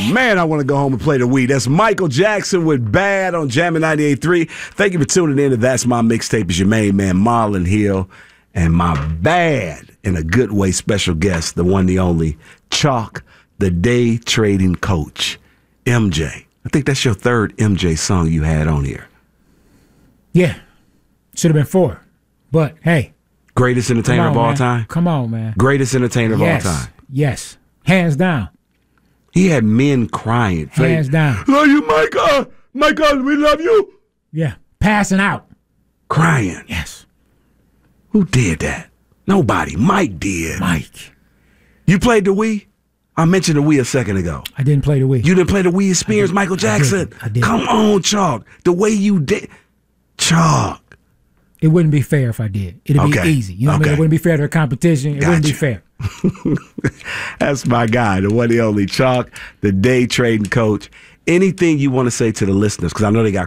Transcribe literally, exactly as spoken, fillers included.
man, I want to go home and play the Wii. That's Michael Jackson with Bad on Jammin' ninety-eight point three. Thank you for tuning in to That's My Mixtape. It's your main man, Marlon Hill, and my bad, in a good way, special guest, the one, the only, Chalk, the day trading coach, M J. I think that's your third M J song you had on here. Yeah. Should have been four. But, hey. Greatest entertainer on, of all man. time? Come on, man. Greatest entertainer yes. of all time? Yes. Hands down. He had men crying. Hands saying, down. Love you, Michael. Michael, we love you. Yeah. Passing out. Crying. Yes. Who did that? Nobody. Mike did. Mike. You played the Wii? I mentioned the Wii a second ago. I didn't play the Wii. You didn't play the Wii experience, Michael Jackson? I did. I did. Come on, Chalk. The way you did. Chalk. It wouldn't be fair if I did. It'd okay. be easy. You know what okay. I mean? It wouldn't be fair to the competition. It Got wouldn't you. be fair. That's my guy, the one, the only, Chalk, the day trading coach. Anything you want to say to the listeners, because I know they got